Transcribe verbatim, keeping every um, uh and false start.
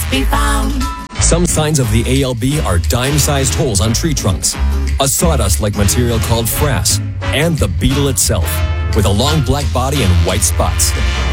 must be found. Some signs of the A L B are dime-sized holes on tree trunks, a sawdust-like material called frass, and the beetle itself, with a long black body and white spots.